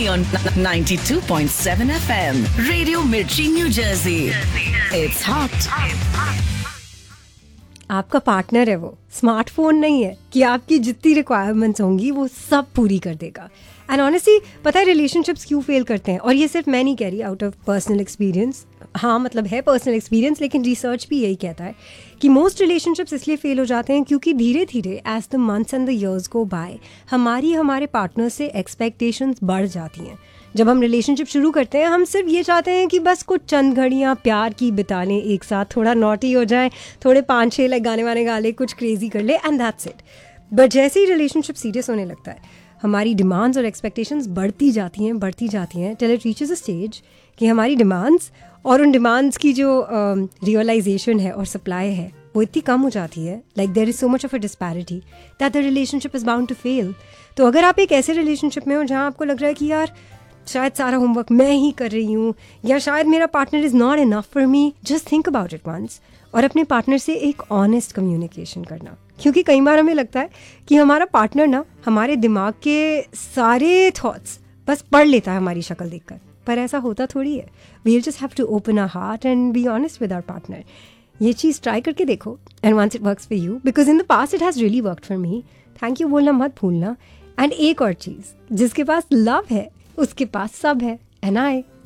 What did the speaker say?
on 92.7 FM. Radio Mirchi, New Jersey. It's hot. आपका partner है वो, स्मार्टफोन नहीं है कि आपकी जितनी रिक्वायरमेंट्स होंगी वो सब पूरी कर देगा. एंड ऑनेस्टली पता है रिलेशनशिप्स क्यों फेल करते हैं, और ये सिर्फ मैं नहीं कह रही, आउट ऑफ पर्सनल एक्सपीरियंस. हाँ मतलब है पर्सनल एक्सपीरियंस, लेकिन रिसर्च भी यही कहता है कि मोस्ट रिलेशनशिप्स इसलिए फेल हो जाते हैं क्योंकि धीरे धीरे as the months and the years go bye हमारे पार्टनर से एक्सपेक्टेशंस बढ़ जाती हैं. जब हम रिलेशनशिप शुरू करते हैं हम सिर्फ ये चाहते हैं कि बस कुछ चंद घड़ियाँ प्यार की बिता लें एक साथ, थोड़ा नॉटी हो जाए, थोड़े 5-6 लाइक गाने वाने गा ले, कुछ क्रेजी कर ले, एंड दैट्स इट. बट जैसे ही रिलेशनशिप सीरियस होने लगता है हमारी डिमांड्स और एक्सपेक्टेशंस बढ़ती जाती हैं till it reaches a stage कि हमारी डिमांड्स और उन डिमांड्स की जो रियलाइजेशन है और सप्लाई है वो इतनी कम हो जाती है, like there is so much of a disparity that the relationship is bound to fail. तो अगर आप एक ऐसे रिलेशनशिप में हो जहाँ आपको लग रहा है कि यार शायद सारा होमवर्क मैं ही कर रही हूँ, या शायद मेरा partner is not enough for me, just think about it once और अपने पार्टनर से एक ऑनेस्ट कम्युनिकेशन करना. क्योंकि कई बार हमें लगता है कि हमारा पार्टनर ना हमारे दिमाग के सारे थॉट्स बस पढ़ लेता है हमारी शक्ल देखकर, पर ऐसा होता थोड़ी है. We just have to open our heart and be honest with our partner. ये चीज़ ट्राई करके देखो and once it works for you, because in the past it has really worked for me. Thank you बोलना मत भूलना. And एक और चीज़, जिसके पास love है उसके पास सब है. And I